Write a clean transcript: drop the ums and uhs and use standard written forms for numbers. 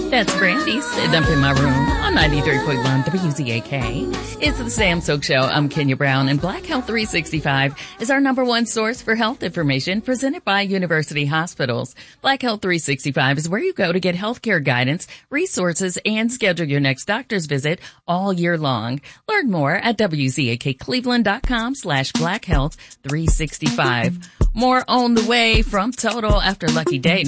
That's Brandy sitting up in my room on 93.1 WZAK. It's the Sam Soak Show. I'm Kenya Brown, and Black Health 365 is our number one source for health information presented by University Hospitals. Black Health 365 is where you go to get healthcare guidance, resources, and schedule your next doctor's visit all year long. Learn more at WZAKCleveland.com/Black Health 365. More on the way from Total after Lucky Day.